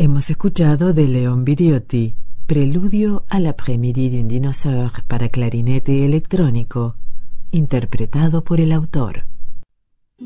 Hemos escuchado de Léon Biriotti, Preludio à l'après-midi d'un dinosaure para clarinete electrónico, interpretado por el autor.